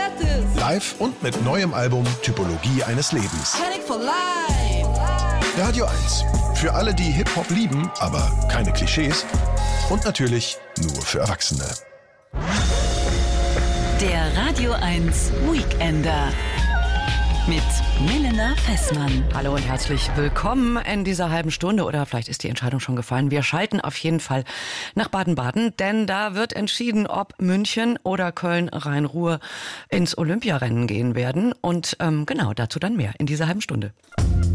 Live und mit neuem Album Typologie eines Lebens. For life. Radio 1. Für alle, die Hip-Hop lieben, aber keine Klischees. Und natürlich nur für Erwachsene. Der Radio 1 Weekender mit Milena Fessmann. Hallo und herzlich willkommen in dieser halben Stunde. Oder vielleicht ist die Entscheidung schon gefallen. Wir schalten auf jeden Fall nach Baden-Baden, denn da wird entschieden, ob München oder Köln-Rhein-Ruhr ins Olympiarennen gehen werden. Und genau, dazu dann mehr in dieser halben Stunde.